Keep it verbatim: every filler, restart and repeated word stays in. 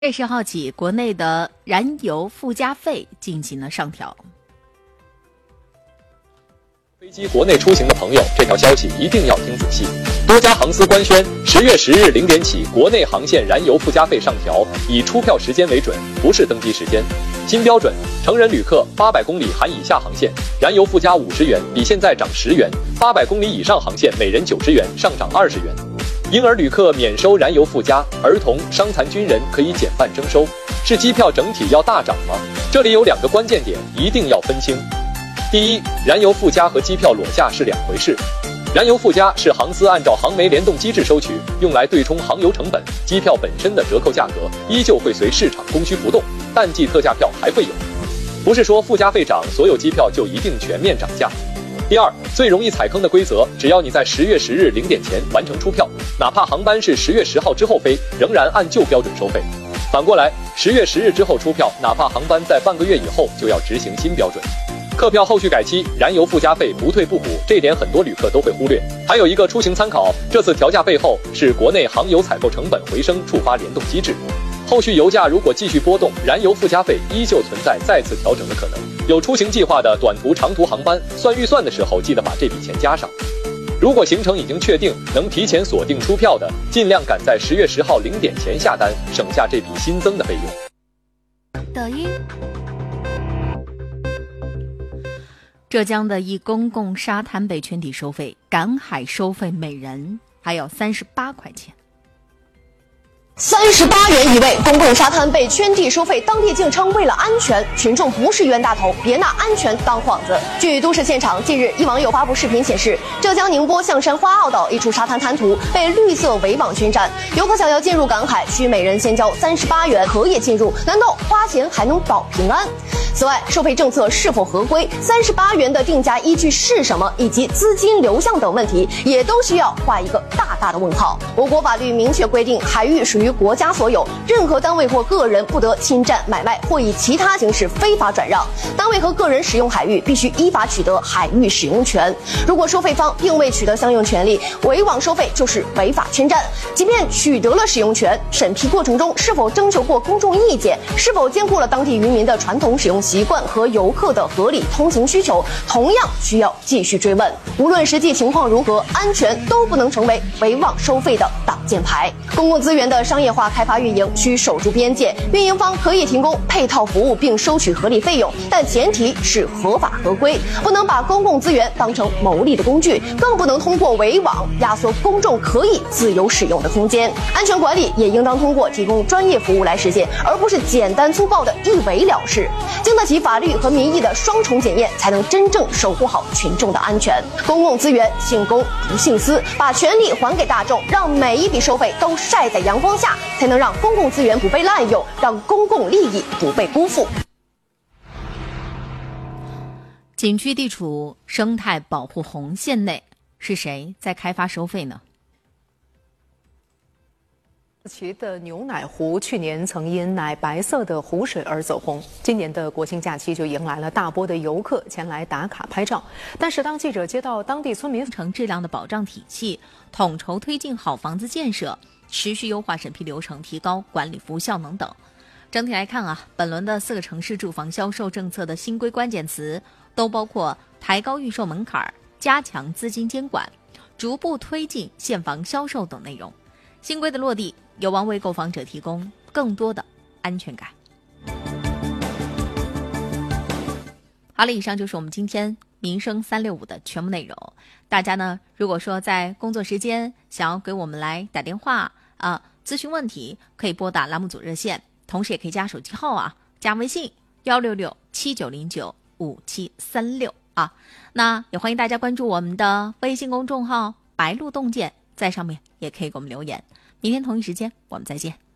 月十号起，国内的燃油附加费进行了上调。 飞机国内出行的朋友，这条消息一定要听仔细。多家航司官宣，十月十日零点起，国内航线燃油附加费上调，以出票时间为准，不是登机时间。新标准，成人旅客八百公里含以下航线，燃油附加五十元，比现在涨十元；八百公里以上航线，每人九十元，上涨二十元。婴儿旅客免收燃油附加，儿童、伤残军人可以减半征收。是机票整体要大涨吗？这里有两个关键点，一定要分清。第一，燃油附加和机票裸价是两回事。燃油附加是航司按照航煤联动机制收取，用来对冲航油成本，机票本身的折扣价格依旧会随市场供需浮动，淡季特价票还会有。不是说附加费涨，所有机票就一定全面涨价。第二，最容易踩坑的规则，只要你在十月十日零点前完成出票，哪怕航班是十月十号之后飞，仍然按旧标准收费。反过来，十月十日之后出票，哪怕航班在半个月以后，就要执行新标准。客票后续改期，燃油附加费不退不补，这点很多旅客都会忽略。还有一个出行参考，这次调价背后是国内航油采购成本回升触发联动机制。后续油价如果继续波动，燃油附加费依旧存在再次调整的可能。有出行计划的短途、长途航班，算预算的时候记得把这笔钱加上。如果行程已经确定，能提前锁定出票的，尽量赶在十月十号零点前下单，省下这笔新增的费用。 抖音。浙江的一公共沙滩被圈地收费，赶海收费每人还要三十八块钱。 三十八元一位，公共沙滩被圈地收费，当地竟称为了安全，群众不是冤大头，别拿安全当幌子。据都市现场，近日一网友发布视频显示，浙江宁波象山花澳岛一处沙滩滩涂被绿色围网圈占，游客想要进入赶海，需每人先交三十八元，可以进入。难道花钱还能保平安？此外，收费政策是否合规，三十八元的定价依据是什么，以及资金流向等问题，也都需要画一个大大的问号。我国法律明确规定，海域属于国家所有，任何单位或个人不得侵占、买卖或以其他形式非法转让。单位和个人使用海域必须依法取得海域使用权。如果收费方并未取得相应权利，围网收费就是违法圈占。即便取得了使用权，审批过程中是否征求过公众意见，是否兼顾了当地渔民的传统使用习惯和游客的合理通行需求，同样需要继续追问。无论实际情况如何，安全都不能成为围网收费的挡箭牌。公共资源的商业化开发运营需守住边界，运营方可以提供配套服务并收取合理费用，但前提是合法合规，不能把公共资源当成牟利的工具，更不能通过围网压缩公众可以自由使用的空间。安全管理也应当通过提供专业服务来实现，而不是简单粗暴的一围了事，经得起法律和民意的双重检验，才能真正守护好群众的安全。公共资源姓公不姓私，把权利还给大众，让每一笔收费都晒在阳光下，才能让公共资源不被滥用，让公共利益不被辜负。 景区地处生态保护红线内，是谁在开发收费呢？ 其的牛奶湖去年曾因奶白色的湖水而走红，今年的国庆假期就迎来了大波的游客前来打卡拍照。但是当记者接到当地村民成质量的保障体系，统筹推进好房子建设，持续优化审批流程，提高管理服务效能等。整体来看啊，本轮的四个城市住房销售政策的新规关键词都包括抬高预售门槛、加强资金监管、逐步推进现房销售等内容。新规的落地有望为购房者提供更多的安全感。好了，以上就是我们今天民生三六五的全部内容。大家呢，如果说在工作时间想要给我们来打电话啊咨询问题，可以拨打栏目组热线，同时也可以加手机号啊，加微信幺六六七九零九五七三六啊。那也欢迎大家关注我们的微信公众号白鹿洞见，在上面也可以给我们留言。明天同一时间我们再见。